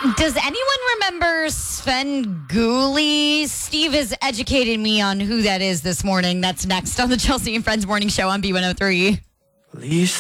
Does anyone remember Sven Gulli? Steve has educated me on who that is this morning. That's next on the Chelsea and Friends Morning Show on B103. Least